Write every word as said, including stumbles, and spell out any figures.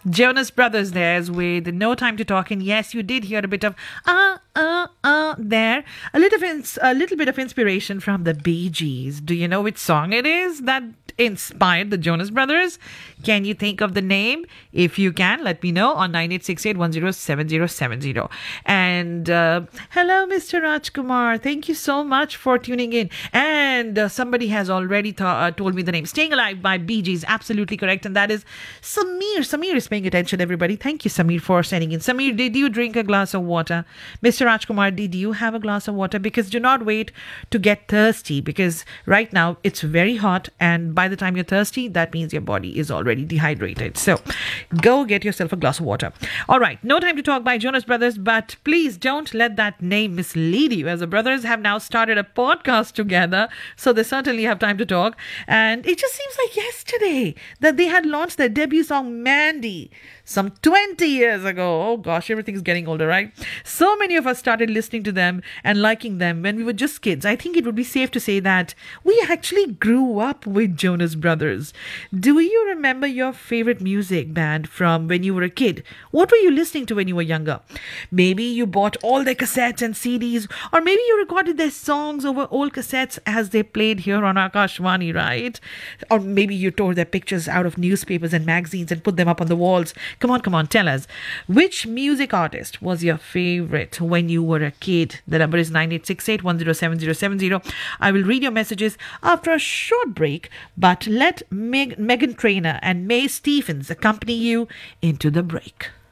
Jonas Brothers there's with No Time to Talk. And yes, you did hear a bit of uh, uh, uh there. A little, ins- a little bit of inspiration from the Bee Gees. Do you know which song it is that inspired the Jonas Brothers? Can you think of the name? If you can, let me know on nine eight six eight one zero seven zero seven zero. And uh, hello, Mister Rajkumar. Thank you so much for tuning in. And uh, somebody has already th- uh, told me the name. Staying Alive by Bee Gees. Absolutely correct. And that is Samir. Samir is paying attention, everybody. Thank you, Samir, for sending in. Samir, did you drink a glass of water? Mister Rajkumar, did you have a glass of water? Because do not wait to get thirsty, because right now it's very hot, and by the time you're thirsty, that means your body is already dehydrated. So go get yourself a glass of water. All right, No Time to Talk by Jonas Brothers, but please don't let that name mislead you, as the brothers have now started a podcast together, so they certainly have time to talk. And it just seems like yesterday that they had launched their debut song Mandy some twenty years ago. Oh gosh, everything's getting older, right? So many of us started listening to them and liking them when we were just kids. I think it would be safe to say that we actually grew up with Jonas Brothers. Do you remember your favorite music band from when you were a kid? What were you listening to when you were younger? Maybe you bought all their cassettes and C Ds, or maybe you recorded their songs over old cassettes as they played here on Akashvani, right? Or maybe you tore their pictures out of newspapers and magazines and put them up on the walls. Come on, come on, tell us. Which music artist was your favorite when you were a kid? The number is nine eight six eight one zero seven zero seven zero. I will read your messages after a short break, but let Meg- Megan Trainor and May Stephens accompany you into the break.